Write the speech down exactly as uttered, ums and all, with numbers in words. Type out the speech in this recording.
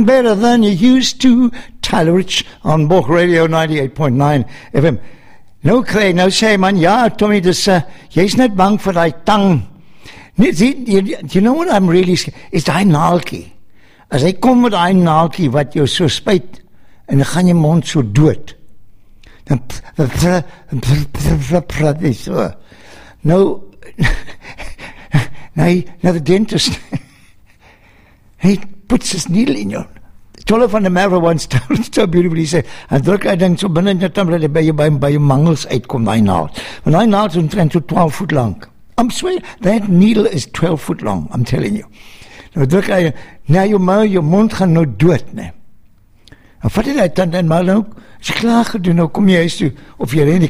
better than you used to. Tyler Rich on Borg Radio ninety-eight point nine F M. Nou kry, nou sê man, ja, Tommy, dis, uh, jy's net bang vir die tang. Nee, see, you, you know what I'm really scared? Is die naaltjie. As hy kom met die naaltjie wat jou so spuit, en dan gaan jy mond so dood. Dan is so. Nou, nou, nou the dentist, he puts his needle in you. Tolle van der Merwe once told so beautifully, he said, en druk hy ding so binnen in die tam, dat hy by jou, by, by jou mangels uitkom, die naald. Want die naald is omtrent so twaalf voet lang. I'm swear, that needle is twelve foot long, I'm telling you. Nou druk hy, nou jou mouw, jou mond gaan nou dood, ne. En vat hy die tand en maal nou, as jy klaar gedoen, nou kom jy huis toe, of jy ren